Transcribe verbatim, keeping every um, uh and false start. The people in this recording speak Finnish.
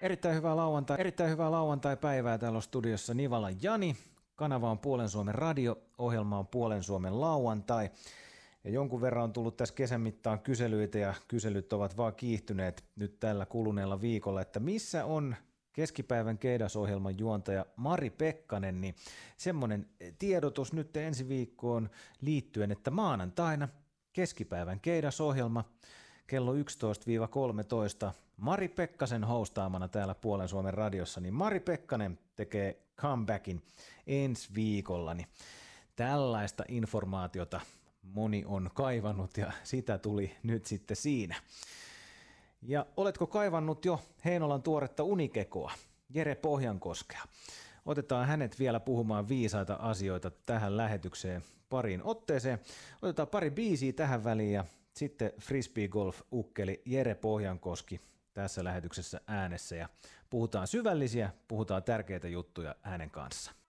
Erittäin hyvää lauantai, erittäin hyvää lauantai-päivää. Täällä on studiossa Nivala Jani. Kanava on Puolen Suomen radio, ohjelma on Puolen Suomen lauantai. Ja jonkun verran on tullut tässä kesän mittaan kyselyitä ja kyselyt ovat vaan kiihtyneet nyt tällä kuluneella viikolla, että missä on keskipäivän keidasohjelman juontaja Mari Pekkanen, niin semmoinen tiedotus nyt ensi viikkoon liittyen, että maanantaina keskipäivän keidasohjelma kello yksitoista kolmetoista Mari Pekkasen hostaamana täällä Puolen Suomen radiossa, niin Mari Pekkanen tekee comebackin ensi viikolla, niin tällaista informaatiota moni on kaivannut ja sitä tuli nyt sitten siinä. Ja oletko kaivannut jo Heinolan tuoretta unikekoa, Jere Pohjankoskea? Otetaan hänet vielä puhumaan viisaita asioita tähän lähetykseen pariin otteeseen. Otetaan pari biisiä tähän väliin ja sitten Frisbee Golf-ukkeli Jere Pohjankoski tässä lähetyksessä äänessä. Ja puhutaan syvällisiä, puhutaan tärkeitä juttuja hänen kanssa.